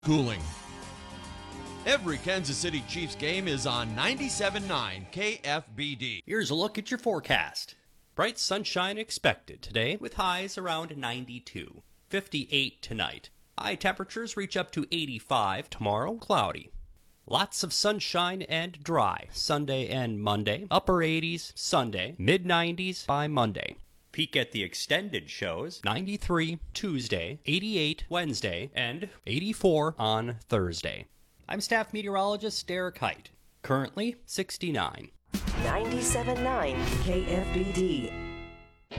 Cooling. Every Kansas City Chiefs game is on 97.9 KFBD. Here's a look at your forecast. Bright sunshine expected today with highs around 92. 58 tonight. High temperatures reach up to 85 tomorrow, cloudy. Lots of sunshine and dry Sunday and Monday. Upper 80s Sunday, mid 90s by Monday. Peak at the extended shows 93 Tuesday, 88 Wednesday, and 84 on Thursday. I'm staff meteorologist Derek Height. Currently 69. 97.9 KFBD.